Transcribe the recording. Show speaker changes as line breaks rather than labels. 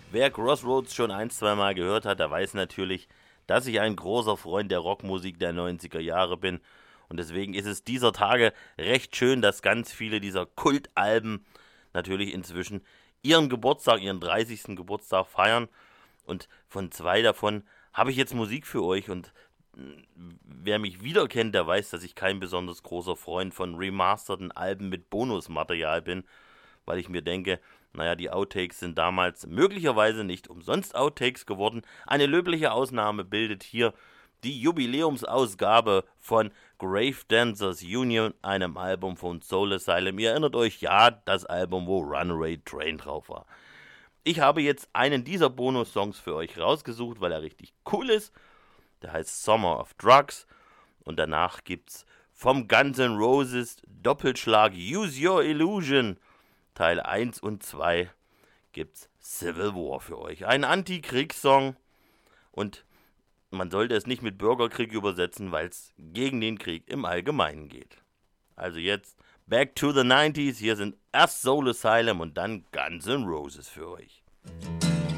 Wer Crossroads schon ein, zwei Mal gehört hat, der weiß natürlich, dass ich ein großer Freund der Rockmusik der 90er Jahre bin. Und deswegen ist es dieser Tage recht schön, dass ganz viele dieser Kultalben natürlich inzwischen ihren Geburtstag, ihren 30. Geburtstag feiern. Und von zwei davon habe ich jetzt Musik für euch. Und wer mich wiederkennt, der weiß, dass ich kein besonders großer Freund von remasterten Alben mit Bonusmaterial bin, weil ich mir denke, naja, die Outtakes sind damals möglicherweise nicht umsonst Outtakes geworden. Eine löbliche Ausnahme bildet hier die Jubiläumsausgabe von Grave Dancers Union, einem Album von Soul Asylum. Ihr erinnert euch, ja, das Album, wo Runaway Train drauf war. Ich habe jetzt einen dieser Bonus-Songs für euch rausgesucht, weil er richtig cool ist. Der heißt Summer of Drugs. Und danach gibt's vom Guns N' Roses Doppelschlag Use Your Illusion Teil 1 und 2 gibt's Civil War für euch. Ein Anti-Kriegssong und man sollte es nicht mit Bürgerkrieg übersetzen, weil es gegen den Krieg im Allgemeinen geht. Also jetzt Back to the 90s. Hier sind erst Soul Asylum und dann Guns N' Roses für euch.